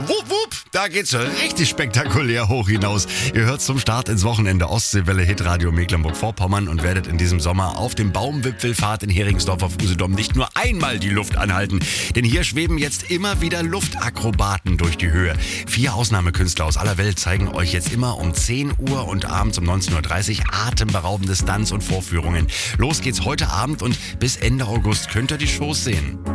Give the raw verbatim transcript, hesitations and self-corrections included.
Wupp, wupp, da geht's richtig spektakulär hoch hinaus. Ihr hört zum Start ins Wochenende Ostseewelle Hitradio Mecklenburg-Vorpommern und werdet in diesem Sommer auf dem Baumwipfelfahrt in Heringsdorf auf Usedom nicht nur einmal die Luft anhalten. Denn hier schweben jetzt immer wieder Luftakrobaten durch die Höhe. Vier Ausnahmekünstler aus aller Welt zeigen euch jetzt immer um zehn Uhr und abends um neunzehn Uhr dreißig atemberaubende Stunts und Vorführungen. Los geht's heute Abend und bis Ende August könnt ihr die Shows sehen.